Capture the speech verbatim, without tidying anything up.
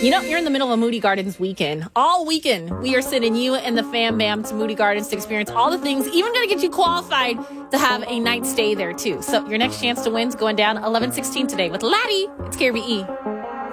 You know, you're in the middle of a Moody Gardens weekend. All weekend, we are sending you and the fam bam to Moody Gardens to experience all the things, even going to get you qualified to have a night stay there, too. So your next chance to win is going down eleven sixteen today with Laddie. It's K R B E.